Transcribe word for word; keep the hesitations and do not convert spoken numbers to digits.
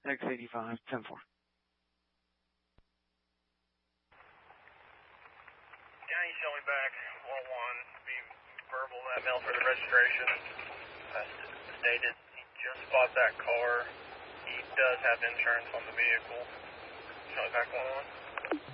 X eighty-five, ten four. County showing back, one one, be verbal that mail for the registration. Uh, stated he just bought that car. He does have insurance on the vehicle. Showing back one one.